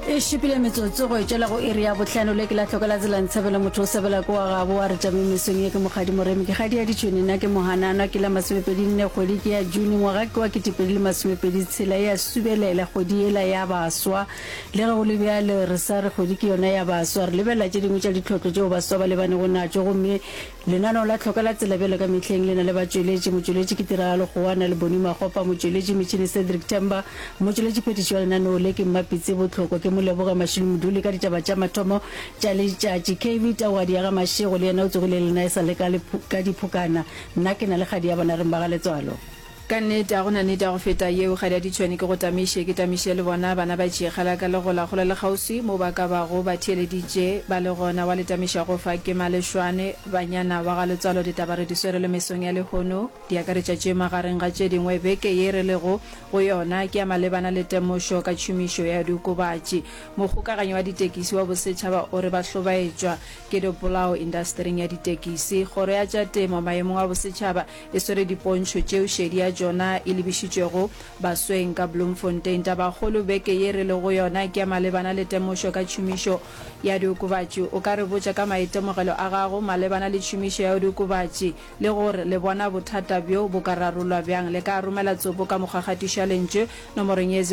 e shipile metsotso go etela go area botlhano le ke la tlhokela tsela ntshebela motho o sebela go ga bo wa re tsa mesong ye ke mogadi moremi ke gadi ya ditšhone nna ke mohanana ke la maswepedi nne kgwedi ke ya June ngwaga ke wa ketepedi le maswepedi tshela ya subelela kgwedi ela ya baswa le go le bya le re sa re kgwedi ke yona ya baswa re lebela tse dingwe tsa ditlhotlo tšeo baswa ba le bane go natšo go mme lenano la tlhokela tsela bele ka metlheng lena le batsweletši motsweletši ke tiragalo go wana le boni magopa motsweletši metšhini Cedric Temba motsweletši phetišo lenano le ke mmapitse botlhoko ke moleboga mashini muduli ka ditaba tša mathomo tša letšatši KV Tawadi ya ga Mashego le yena o tsogile lena e sa le ka diphokana nna ke na le kgadi ya bona re mbaga letswalo ka nnete a gona nnete go feta yeo ga di tšhwane ke go tamiše le bona bana ba tšeegela ka le go la le gausi mo ba ka bago ba theeleditše ba le gona wa letamiša go fa ke malešwane banyana wa ga letswalo ditaba re di swere le mesong ya lehono di akaretša tše magareng ga tše dingwe beke ye re lego go yona ke ya malebana le temošo ka tšhomišo ya diokobatši mokgokaganyi wa ditekisi wa bosetšhaba o re ba hlobaetšwa ke dipolao industering ya ditekisi kgoro ya tša temo maemong a bosetšhaba e swere dipontšho tšeo šedi ya jona e lebišitšego basweng ka Bloemfontein tabagolo beke ye re le go yona ke ya malebana le temošo ka tšhomišo ya diokobatši o ka re botša ka maitemogelo a gago malebana le tšhomišo ya diokobatši le gore le bona bothata bjo bo ka rarolwa bjang le ka romela tsopo ka mokgakgatiša lentše nomorong ye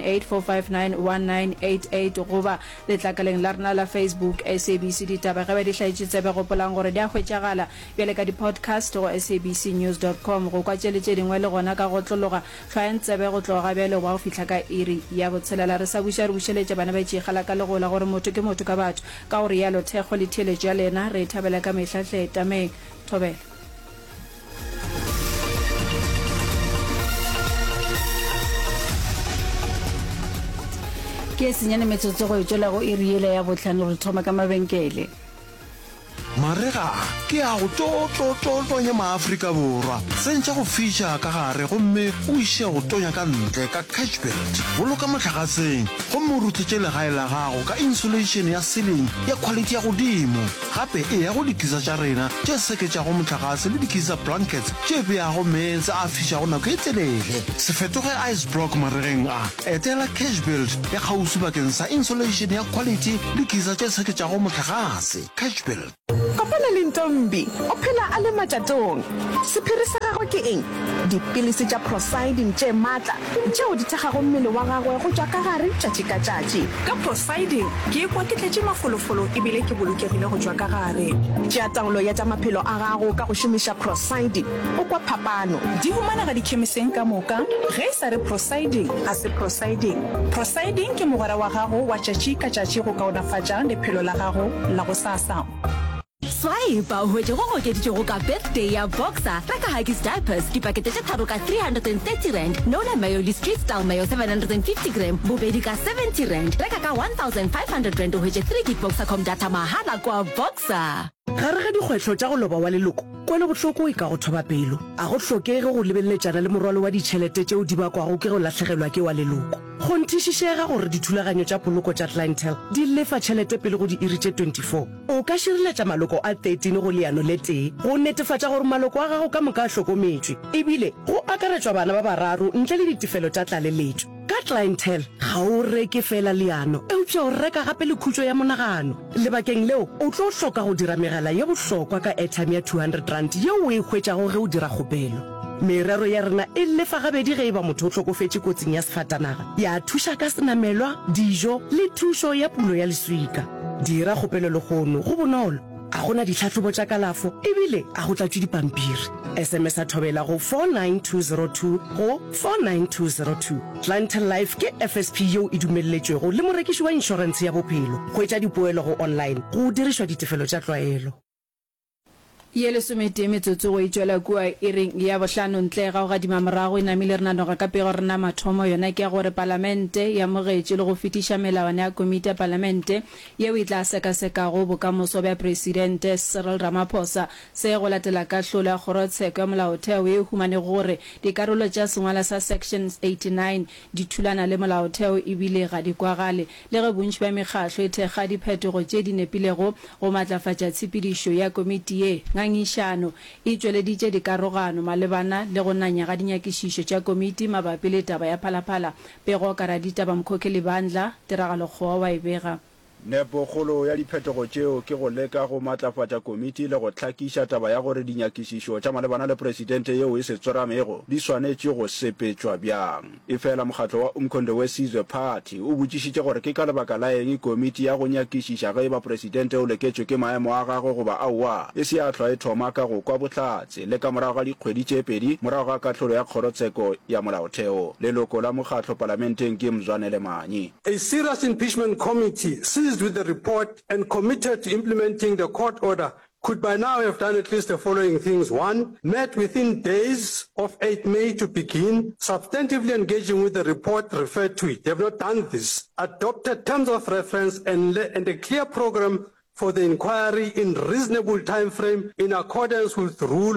0784591988 goba letlakaleng la rena la Facebook SABC ditaba ge ba di hlaetše tsebe gopolang gore di a hwetšagala bjale ka di-podcast go sabcnews.com go kwa tšeletše dingwe le gona ka go tlologa tlhoa ntsebe go tloga bjale wa go fihla ka iri ya botshelela re sa buša re bušeletša bana ba tšeegala ka legola gore motho ke motho ka batho ka gore yalo thekgo le theeletšo ya lena re thabela ka mehlahle tameng thobela ke senyane metsotso go etšela go iri ele ya botlhano re thoma ka mabenkele marega ke a go tonya maafrika borwa sentša go fiša ka gare gomme o iše go tonya ka ntle ka Catchbelt boloka motlhagaseng gomme o ruthetše legae la gago ka insulation ya ceiling ya quality ya godimo gape e ya go dikisa tša rena tše seketšago motlhagase le dikisa blankets tše beago meetse a fišago nako e telele se fetoge ice block maregeng a etela Catchbelt ya kgausi bakeng sa insulation ya quality le dikisa tše seketšago motlhagase. Catchbelt kopana le Ntombi o phela a le matatong sephiri sa gagwe ke eng dipilisi tša Prosiding tše maatla tšeo di thekgago mmele wa gagwe go tšwa ka gare tšatši ka tšatši ka Prosiding ke ekwa ke tletše mafolofolo ebile ke bolokegile go tšwa ka gare tšea taolo ya tša maphelo a gago ka go šomiša Prosiding o kwa phapano di humanega dikhemiseng ka moka ge e sa re Prosiding a se Prosiding ke mogwera wa gago wa tšatši ka tšatši go kaonafatša lephelo la gago la go sasa Swipe o hwetše go okeditšego ka birthday ya Boxer reka Huggies diapers dipakete tše tharo ka 330 rand Nola mayo le street style mayo 750 gram bobedi ka 70 rand reka ka 1500 rand o hwetše 3 gig Boxercom data mahala kwa Boxer gare ga dikgwetlho tša go loba wa leloko kwele bohloko e ka go thoba pelo a go hlokege go lebeletšana le morwalo wa ditšhelete tšeo di bakwago ke go latlhegelwa ke wa leloko go nthišišega gore dithulaganyo tša poloko tša Clientele di lefa tšhelete pele go di iri tše 24 o ka šireletša maloko a 13 go leano le tee go netefatša gore maloko a gago ka moka a hlokometšwe ebile go akaretšwa bana ba bararo ntle le ditefelo tša tlaleletšo ka Clientele ga o reke fela leano eupša o reka gape le khutšo ya monagano lebakeng leo o tlo hloka go dira megala ye bohlokwa ka airtime ya 200 rand yeo o e hwetšago ge o dira kgopelo merero ya rena e lefa gabedi ge e ba motho o hlokofetše kotsing ya sefatanaga ya thuša ka senamelwa dijo le thušo ya pulo ya leswika dira kgopelo le kgono go bonolo a gona ditlhatlhobo tša kalafo ebile a go tlatšwe dipampiri SMS a thobela go 49202 go 49202 Clientele Life ke FSP yeo e dumelletšwego le morekiši wa inšorense ya bophelo go etša dipoelo go online go dirišwa ditefelo tša tlwaelo ye lesomete metsotso go itšwela kua iring ya bohlano ntle ga go gadima morago e namile re nanoga ka pego rena mathomo yona ke ya gore palamente ya mogetše le go fetiša melawana ya komiti ya palamente yeo e tla sekasekago bokamoso bja presidente Cyril Ramaphosa se go latela kahlolo ya kgorotsheko ya molaotheo e humane gore dikarolo tša sengwala sa section 89 di thulana le molaotheo ebile ga di kwagale le ge bontši ba mekgahlo e thekga diphetogo tše di nepilego go matlafatša tshepedišo ya komiti ye ngangišano e tšweleditše dikarogano malebana le go nanya ga dinyakišišo tša komiti mabapi le taba ya phalaphala pego kara ditaba mokhokheli bandla tiragalo kgowa wa e bega. Nepo kgolo ya diphetogo tšeo ke go leka go matlafatša komiti le go hlakiša taba ya gore dinyakišišo tša malebana le presidente yeo e se tsoramego di swanetše go sepetšwa bjang. E fela mokgatlo wa Umkhonto we Sizwe Party o botšišitše gore ke ka lebaka la eng komiti ya go nyakišiša ge ba presidente o leketšwe ke maemo a gagwe goba aowa e se a hlwa e thoma ka go kwa bohlatse le ka morago ga dikgwedi tše pedi morago ga kahlolo ya kgorotsheko ya molaotheo. Leloko la mokgatlo parlamenteng ke Mzwane Lemanyi. A serious impeachment committee seized with the report and committed to implementing the court order could by now have done at least the following things. 1, met within days of 8 May to begin substantively engaging with the report referred to it. They have not done this. Adopted terms of reference and a clear program for the inquiry in reasonable time frame in accordance with Rule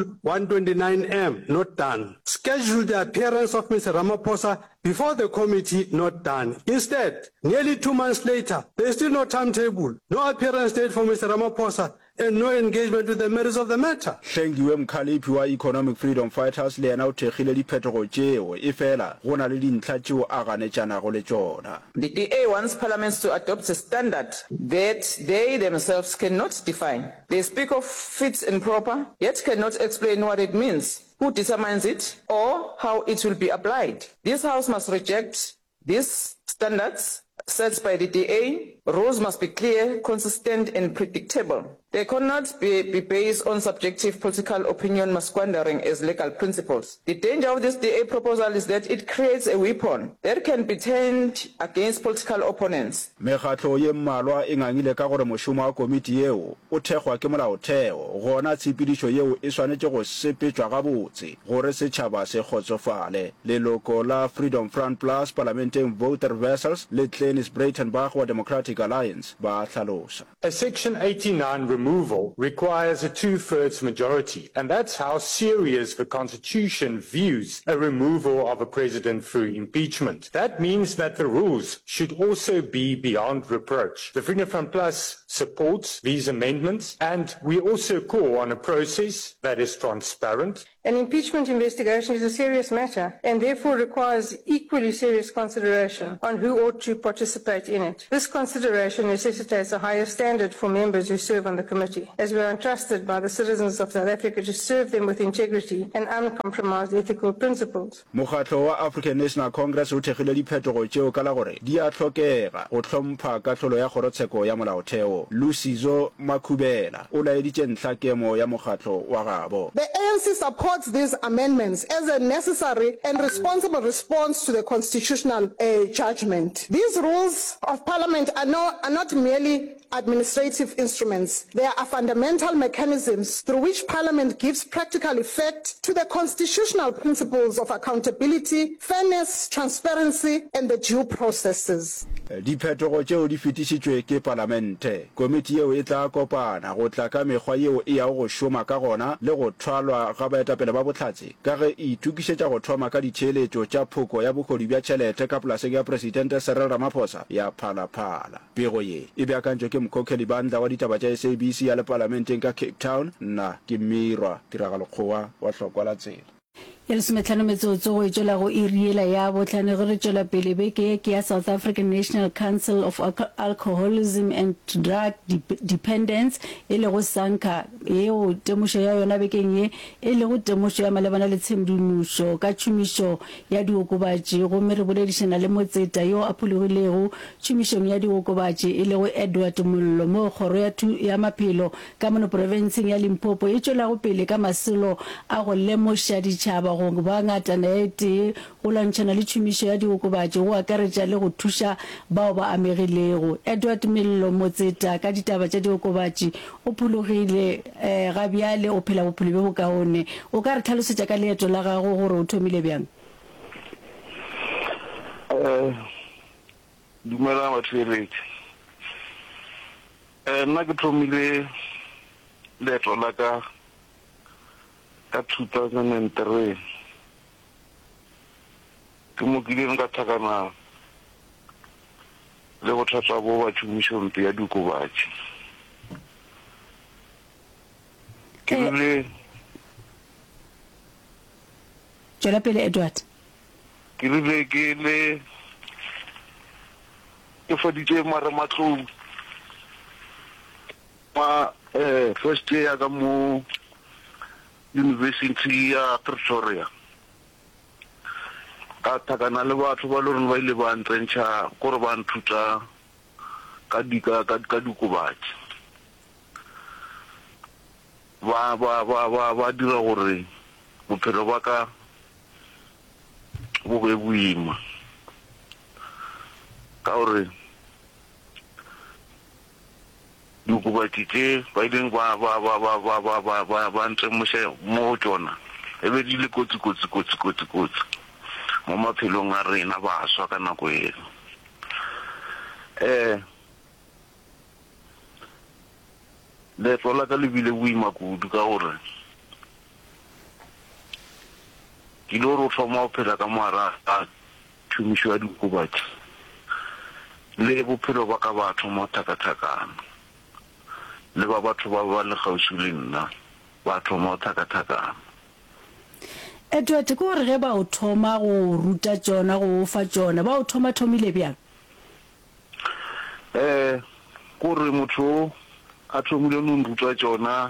129M, not done. Scheduled the appearance of Mr. Ramaphosa before the committee, not done. Instead, nearly 2 months later, there is still no timetable, no appearance date for Mr. Ramaphosa, and no engagement with the merits of the matter. Hlengiwe Mkhalipi wa Economic Freedom Fighters le ena o thegile diphetogo tšeo e fela go na le dintlha tšeo a ganetšanago le tšona. The DA wants parliaments to adopt a standard that they themselves cannot define. They speak of fit and proper, yet cannot explain what it means, who determines it, or how it will be applied. This House must reject these standards set by the DA. Rules must be clear, consistent, and predictable. They cannot be based on subjective political opinion squandering as legal principles. The danger of this DA proposal is that it creates a weapon that can be turned against political opponents. Mekgatlo ye mmalwa e ngangile ka gore mošomo wa komiti yeo o thekgwa ke molaotheo gona tshepedišo yeo e swanetše go sepetšwa gabotse gore setšhaba se kgotsofale. Leloko la Freedom Front Plus parlamenteng Voter Vessels le Clenis Breitenbach wa Democratic Alliance ba hlalosa. A Section 89 removal requires a 2/3 majority, and that's how serious the Constitution views a removal of a president through impeachment. That means that the rules should also be beyond reproach. The Freedom Front Plus supports these amendments, and we also call on a process that is transparent. An impeachment investigation is a serious matter and therefore requires equally serious consideration on who ought to participate in it. This consideration necessitates a higher standard for members who serve on the committee, as we are entrusted by the citizens of South Africa to serve them with integrity and uncompromised ethical principles. Mokgatlo wa African National Congress o thegile diphetogo tšeo ka la gore di a tlhokega go hlompha katlholo ya kgorotsheko ya molaotheo. Lusizo Makhubela o laeditše ntlhakemo ya mokgatlo wa gabo. The ANC supports these amendments as a necessary and responsible response to the constitutional judgment. These rules of parliament are not merely administrative instruments. They are fundamental mechanisms through which parliament gives practical effect to the constitutional principles of accountability, fairness, transparency, and the due processes. Diphetogo tšeo di fetišitšwe ke parlamente. Komiti yeo e tla kopana go tla ka mekgwa yeo e yago go šoma ka gona le go thwalwa ga baetapele ba bohlatse ka ge e itukišetša go thoma ka ditheeletšo tša phoko ya bokgodi bja tšhelete ka polaseng ya presidente Cyril Ramaphosa ya phalaphala. Pego ye e beakantšwe ke mokhokheli bandla wa ditaba tša SABC ya le parlamenteng ka Cape Town. Nna ke Mirwa Tiragalokgowa wa Hlokwa la Tsela. Ya lesometlhano metsotso go etswela go iriela ya botlhane go re tšwela pele beke ke ya South African National Council of Alcoholism and Drug Dependence e le go sanka eo temošo ya yona bekeng ye e le go temošo ya malebana le tshemedimušo ka tšhomišo ya diokobatši gomme re boledišana le motseta yo a pholegilego tšhomišong ya diokobatši e le go Edward Mollo mo kgoro ya maphelo ka mono provinceng ya Limpopo e tšwela go pele ka masolo a go lemoša ditšhaba go ba ngatana e tee go lwantšhana le tšhomišo ya diokobatši go akaretša le go thuša bao ba amegilego. Edward Mollo motseta ka ditaba tša diokobatši o phologile gabjale o phela bophelo bo bokaone. O ka re tlhalosetša ka leeto la gago gore o thomile bjang? Dumela batšweletši. Nna ke thomile leeto la ka 2003 ke mo kileng ka thakana le bothata bo ba tšhomišompe ya diokobatši. Tswela pele Edward. Ke foditse mara matlong first year ka mo University ya Pretoria ka takana le batho ba loreng ba ile ba ntrentsha gore ba nthuta ka dikobatsi ba dira gore bophelo ba ka bo be boima ka gore dikobatsi tse ba ileng ba ntse mo tsona e be di le kotsi mo maphelong a rena ba swa ka nako eno le tlola ka lebile boima kudu ka gore ke lo ro thoma o phela ka mara a thumišo ya dikobatsi le bophelo ba ka batho mo thakathakana le ba batho ba ba le gauši le nna batho mo thakathakana. Edward, ko re ge ba o thoma go ruta tsona go fa tsona ba o thomile bjang? Ko re motho a thomile no ruta tsona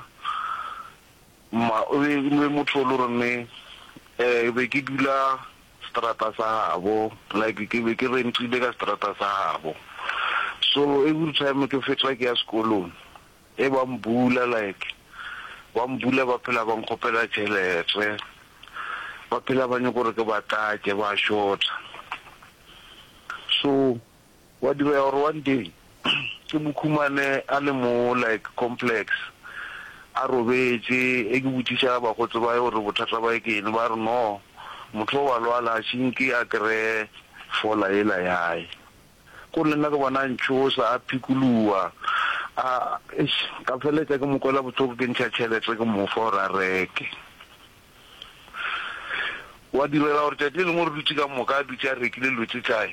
o be motho lo rene be ke dula strata sa habo like ke be ke rentile ka strata sa habo, so every time ke fetsa ke ya sekolong e ba mbula ba phela ba nkopela tšhelete ba phela ba nyakore ke batlatse ba shota, so wa dira gore one day ke bukhumane a le mo like complex a robetse e ke botšiša ba gotse ba gore bothata ba ekene ba re no motho wa lwala shinki a kre fola ela yae ko le nna ke bona ntšhosa a phikuluwa ka feletsa ke mokola botlhoko ke ntšha tšhelete ke mo fa gore a reke wa direla gore tšatši le mo re dutse ka moka a dutse a rekile lotse tšae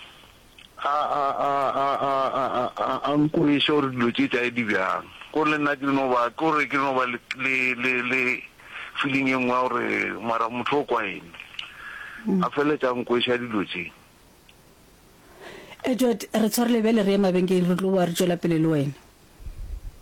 a nkoeša gore dilo tše tšae di bjang ko le nna ke no ba le feeling e nngwe gore mara motho o kwa ene a feletša nkoeša dilo tše. Edward, re tshware lebele re ye mabenkeng re tlo wa re tšwela pele le wena.